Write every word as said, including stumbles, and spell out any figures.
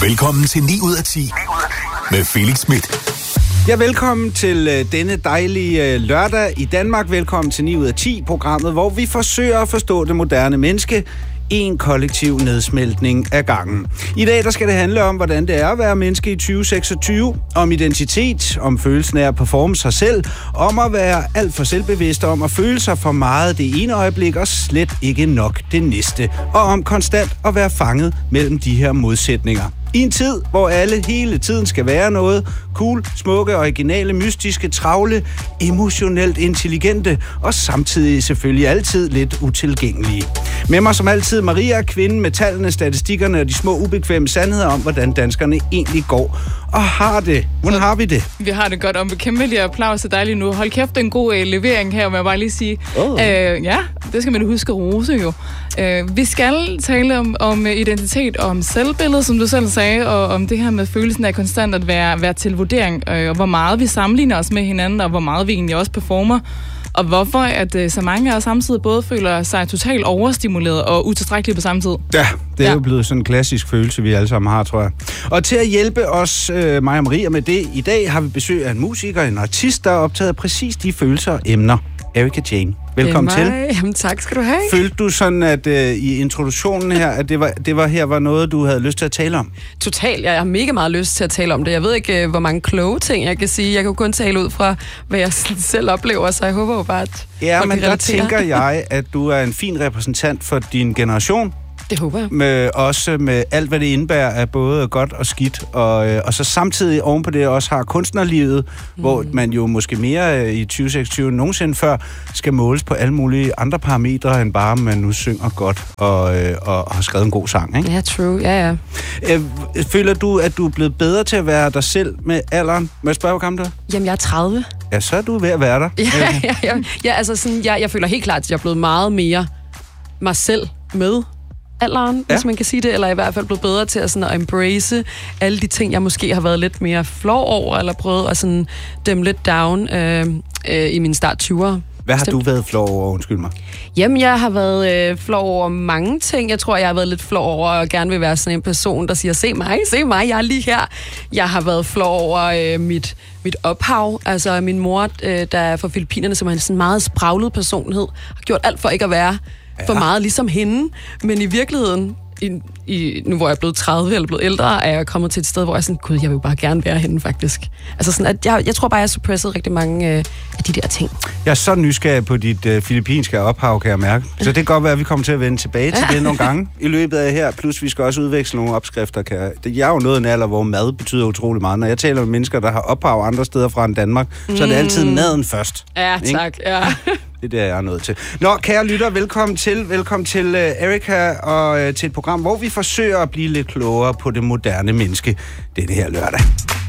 Velkommen til ni ud af ti med Felix Smith. Ja, velkommen til øh, denne dejlige øh, lørdag i Danmark. Velkommen til ni ud af ti, programmet, hvor vi forsøger at forstå det moderne menneske. En kollektiv nedsmeltning af gangen. I dag der skal det handle om, hvordan det er at være menneske i tyve seksogtyve, om identitet, om følelsen af at performe sig selv, om at være alt for selvbevidst, om at føle sig for meget det ene øjeblik og slet ikke nok det næste, og om konstant at være fanget mellem de her modsætninger. I en tid, hvor alle hele tiden skal være noget, cool, smukke, originale, mystiske, travle, emotionelt intelligente og samtidig selvfølgelig altid lidt utilgængelige. Med mig som altid Maria, kvinden med tallene, statistikkerne og de små ubekvemme sandheder om, hvordan danskerne egentlig går og har det. Hvordan har vi det? Vi har det godt. Om kæmpe applaus til dig lige nu. Hold kæft, en god uh, levering her, må jeg bare lige sige. Oh. Uh, ja, det skal man huske at rose jo. Uh, vi skal tale om, om identitet og om selvbillede, som du selv sagde, og om det her med følelsen af konstant at være, være til vurdering, uh, og hvor meget vi sammenligner os med hinanden, og hvor meget vi egentlig også performer. Og hvorfor at uh, så mange af os samtidig både føler sig totalt overstimuleret og utilstrækkelige på samme tid. Ja, det er ja. jo blevet sådan en klassisk følelse, vi alle sammen har, tror jeg. Og til at hjælpe os, uh, mig og Maria, med det i dag, har vi besøg af en musiker, en artist, der er optaget af præcis de følelser og emner. Erika Jane, velkommen til. Jamen tak skal du have. Følte du sådan, at uh, i introduktionen her, at det var, det var her var noget, du havde lyst til at tale om? Totalt. Jeg har mega meget lyst til at tale om det. Jeg ved ikke, hvor mange kloge ting, jeg kan sige. Jeg kan kun tale ud fra, hvad jeg selv oplever, så jeg håber jo bare, at Ja, men der tænker jeg, at du er en fin repræsentant for din generation. Det håber jeg. Med, også med alt, hvad det indebærer af både godt og skidt. Og, øh, og så samtidig oven på det også har kunstnerlivet, mm. hvor man jo måske mere øh, i tyve seksogtyve end nogensinde før skal måles på alle mulige andre parametre, end bare, om man nu synger godt og, øh, og, og har skrevet en god sang, ikke? Ja, true. Ja, ja. Øh, føler du, at du er blevet bedre til at være dig selv med alderen? Må jeg spørge, hvor gammel du er? Jamen, jeg er tredive. Ja, så er du ved at være der. Ja, ja, ja. ja altså sådan, jeg, jeg føler helt klart, at jeg er blevet meget mere mig selv med alderen, ja. Hvis man kan sige det, eller i hvert fald blevet bedre til at, sådan, at embrace alle de ting, jeg måske har været lidt mere flov over, eller prøvet at sådan, dem lidt down øh, øh, i min start tyverne. Hvad har du været flov over, undskyld mig? Jamen, jeg har været øh, flov over mange ting. Jeg tror, jeg har været lidt flov over, og gerne vil være sådan en person, der siger, se mig, se mig, jeg er lige her. Jeg har været flov over øh, mit, mit ophav. Altså, min mor, øh, der er fra Filippinerne, som er en sådan meget spraglet personlighed, har gjort alt for ikke at være for meget ligesom hende, men i virkeligheden, i, i, nu hvor jeg er blevet tredive eller blevet ældre, er jeg kommet til et sted, hvor jeg er sådan, gud, jeg vil bare gerne være hende faktisk. Altså sådan, at jeg, jeg tror bare, jeg har suppresset rigtig mange øh, af de der ting. Jeg er så nysgerrig på dit øh, filippinske ophav, kan jeg mærke. Så det kan godt være, at vi kommer til at vende tilbage til det nogle gange i løbet af her. Plus, vi skal også udveksle nogle opskrifter. Kan jeg... Jeg er jo noget en alder, hvor mad betyder utrolig meget. Når jeg taler med mennesker, der har ophav andre steder fra end Danmark, mm. så er det altid maden først. Ja, tak. Ja. Det er det, jeg er nødt til. Nå, kære lytter, velkommen til. Velkommen til uh, Erika og uh, til et program, hvor vi forsøger at blive lidt klogere på det moderne menneske. Det er det her lørdag.